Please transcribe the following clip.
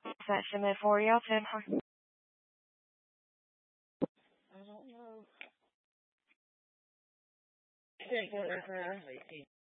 Session at 40 out of 10. I don't know.